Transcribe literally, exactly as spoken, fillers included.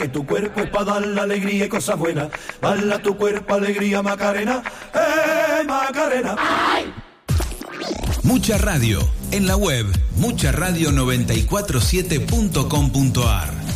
Que tu cuerpo es para dar la alegría y cosas buenas. Bala tu cuerpo, alegría, Macarena. ¡Eh, Macarena! ¡Ay! Mucha Radio, en la web mucha radio noventa y cuatro siete punto com punto ar.